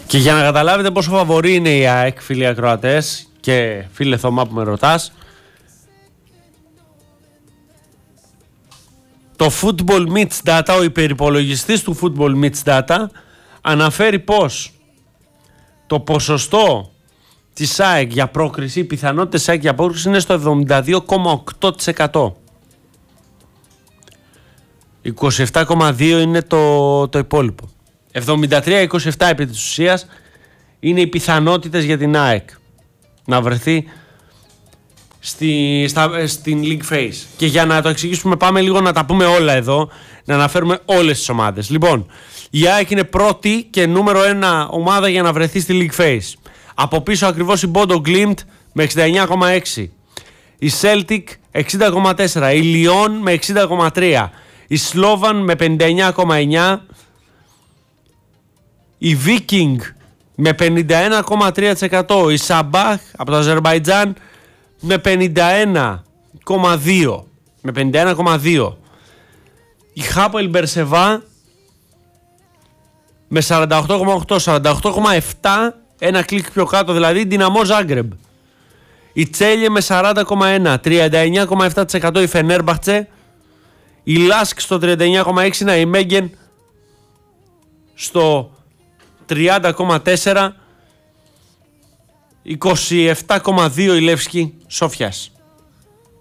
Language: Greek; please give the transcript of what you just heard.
Και για να καταλάβετε πόσο φαβορή είναι η ΑΕΚ, φίλοι ακροατές και φίλε Θωμά που με ρωτάς, το Football Meets Data, ο υπερυπολογιστής του Football Meets Data, αναφέρει πως το ποσοστό της ΑΕΚ για πρόκριση, οι πιθανότητες της ΑΕΚ για πρόκριση είναι στο 72,8%. 27,2% είναι το υπόλοιπο. 73-27 επί της ουσίας είναι οι πιθανότητες για την ΑΕΚ να βρεθεί στην League Phase. Και για να το εξηγήσουμε, πάμε λίγο να τα πούμε όλα εδώ, να αναφέρουμε όλες τις ομάδες. Λοιπόν, η ΑΕΚ είναι πρώτη και νούμερο 1 ομάδα για να βρεθεί στη League Phase. Από πίσω ακριβώς η Bodo Glimt με 69,6, η Celtic 60,4, η Lyon με 60,3, η Slovan με 59,9, η Viking με 51,3%, η Σαμπάχ από το Αζερμπαϊτζάν με 51,2, η Χάπελ Μπερσεβά με 48,8, 48,7, ένα κλικ πιο κάτω δηλαδή, Δυναμό Ζάγκρεμπ. Η Τσέλιε με 40,1, 39,7% η Φενέρμπαχτσε, η Λάσκ στο 39,6, η Μέγγεν στο 30,4, 27,2 η Λεύσκη Σόφιας.